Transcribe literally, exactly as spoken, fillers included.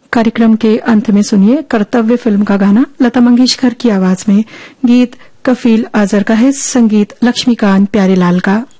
कार्यक्रम के अंत में सुनिए कर्तव्य फिल्म का गाना लता मंगेशकर की आवाज में। गीत कफील आजर का है, संगीत लक्ष्मीकांत प्यारेलाल का।